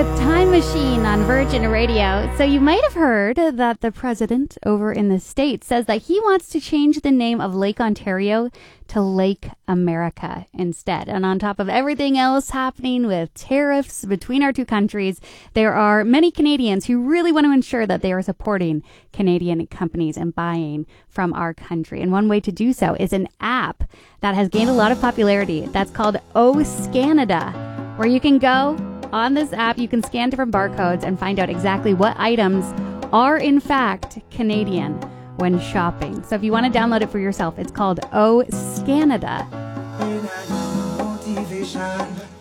with Time Machine on Virgin Radio. So you might have heard that the president over in the States says that he wants to change the name of Lake Ontario to Lake America instead. And on top of everything else happening with tariffs between our two countries, there are many Canadians who really want to ensure that they are supporting Canadian companies and buying from our country. And one way to do so is an app that has gained a lot of popularity that's called OScanada, where you can go on this app, you can scan different barcodes and find out exactly what items are in fact Canadian when shopping. So if you want to download it for yourself, it's called OScanada.